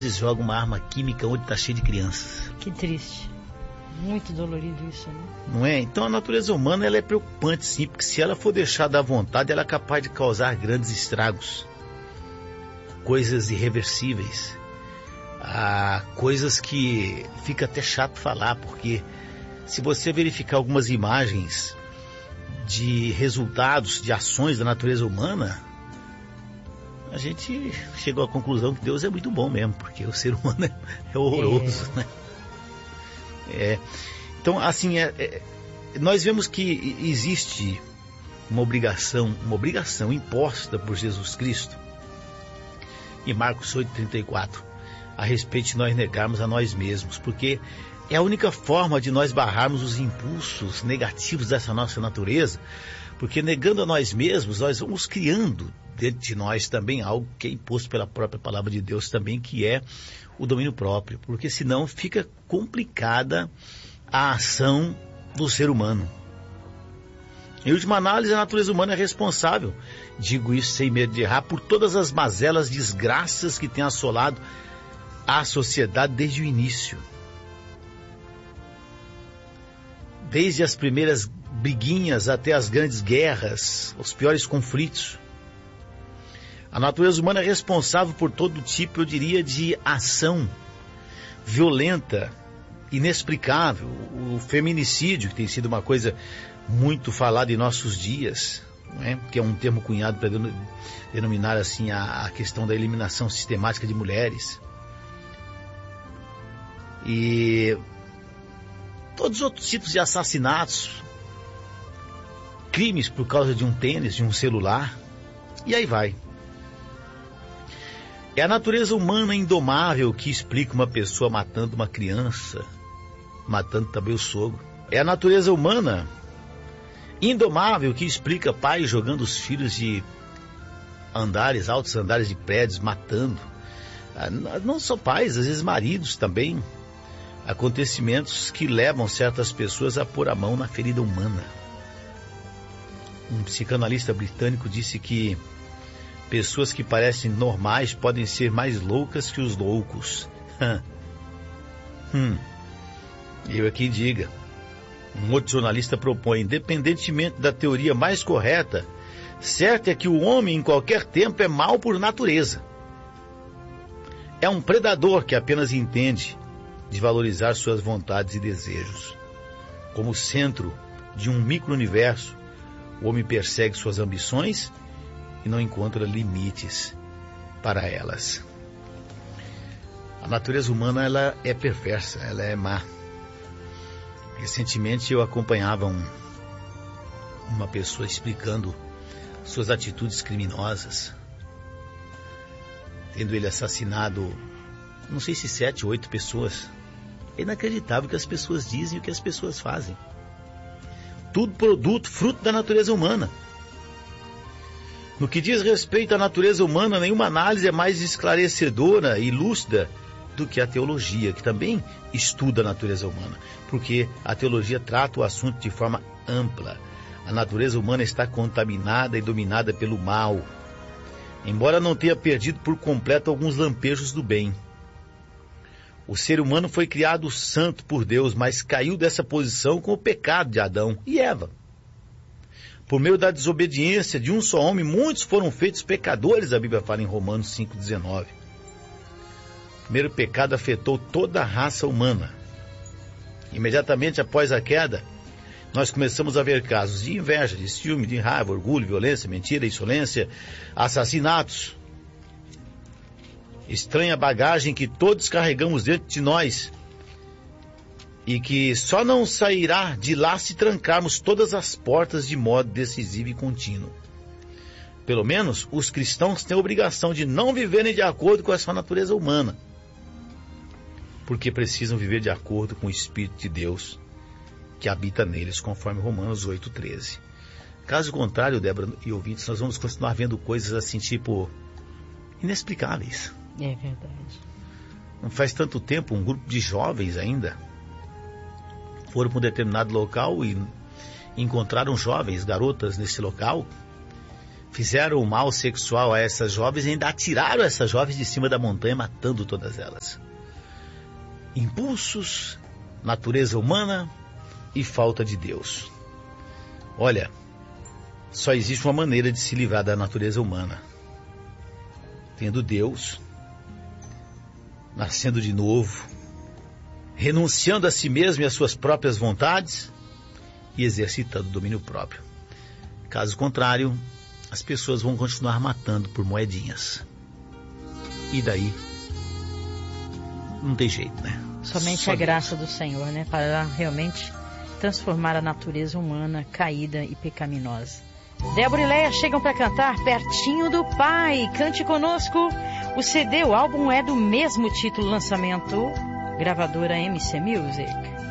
joga uma arma química onde está cheio de crianças. Que triste. Muito dolorido isso, né? Não é? Então a natureza humana ela é preocupante, sim, porque se ela for deixada à vontade, ela é capaz de causar grandes estragos. Coisas irreversíveis. Coisas que fica até chato falar, porque se você verificar algumas imagens de resultados, de ações da natureza humana, a gente chegou à conclusão que Deus é muito bom mesmo, porque o ser humano é horroroso, né? Então, assim, nós vemos que existe uma obrigação imposta por Jesus Cristo, em Marcos 8,34, a respeito de nós negarmos a nós mesmos, porque é a única forma de nós barrarmos os impulsos negativos dessa nossa natureza, porque negando a nós mesmos, nós vamos criando dentro de nós também algo que é imposto pela própria palavra de Deus também, que é o domínio próprio, porque senão fica complicada a ação do ser humano. Em última análise, a natureza humana é responsável, digo isso sem medo de errar, por todas as mazelas, desgraças que têm assolado a sociedade desde o início. Desde as primeiras briguinhas até as grandes guerras, os piores conflitos. A natureza humana é responsável por todo tipo, eu diria, de ação violenta, inexplicável. O feminicídio, que tem sido uma coisa muito falada em nossos dias, não é? Que é um termo cunhado para denominar assim a questão da eliminação sistemática de mulheres. E todos os outros tipos de assassinatos, crimes por causa de um tênis, de um celular, e aí vai. É a natureza humana indomável que explica uma pessoa matando uma criança, matando também o sogro. É a natureza humana indomável que explica pais jogando os filhos de altos andares de prédios, matando. Não só pais, às vezes maridos também. Acontecimentos que levam certas pessoas a pôr a mão na ferida humana. Um psicanalista britânico disse que pessoas que parecem normais podem ser mais loucas que os loucos. Eu aqui diga. Um outro jornalista propõe, independentemente da teoria mais correta, certo é que o homem em qualquer tempo é mau por natureza. É um predador que apenas entende de valorizar suas vontades e desejos. Como centro de um micro-universo, o homem persegue suas ambições e não encontra limites para elas. A natureza humana ela é perversa, ela é má. Recentemente eu acompanhava uma pessoa explicando suas atitudes criminosas, tendo ele assassinado, não sei se 7 ou 8 pessoas. É inacreditável o que as pessoas dizem e o que as pessoas fazem. Tudo produto, fruto da natureza humana. No que diz respeito à natureza humana, nenhuma análise é mais esclarecedora e lúcida do que a teologia, que também estuda a natureza humana, porque a teologia trata o assunto de forma ampla. A natureza humana está contaminada e dominada pelo mal, embora não tenha perdido por completo alguns lampejos do bem. O ser humano foi criado santo por Deus, mas caiu dessa posição com o pecado de Adão e Eva. Por meio da desobediência de um só homem, muitos foram feitos pecadores, a Bíblia fala em Romanos 5,19. O primeiro pecado afetou toda a raça humana. Imediatamente após a queda, nós começamos a ver casos de inveja, de ciúme, de raiva, orgulho, violência, mentira, insolência, assassinatos. Estranha bagagem que todos carregamos dentro de nós e que só não sairá de lá se trancarmos todas as portas de modo decisivo e contínuo. Pelo menos os cristãos têm a obrigação de não viverem de acordo com a sua natureza humana, porque precisam viver de acordo com o Espírito de Deus que habita neles, conforme Romanos 8,13. Caso contrário, Débora e ouvintes, nós vamos continuar vendo coisas assim, tipo, inexplicáveis. É verdade. Não faz tanto tempo, um grupo de jovens ainda foram para um determinado local e encontraram jovens, garotas nesse local, fizeram o mal sexual a essas jovens e ainda atiraram essas jovens de cima da montanha, matando todas elas. Impulsos, natureza humana e falta de Deus. Olha, só existe uma maneira de se livrar da natureza humana: tendo Deus, nascendo de novo, renunciando a si mesmo e às suas próprias vontades e exercitando o domínio próprio. Caso contrário, as pessoas vão continuar matando por moedinhas. E daí, não tem jeito, né? Somente a graça do Senhor, né? Para realmente transformar a natureza humana caída e pecaminosa. Débora e Leia chegam para cantar Pertinho do Pai. Cante conosco. O CD, o álbum é do mesmo título, lançamento, gravadora MC Music.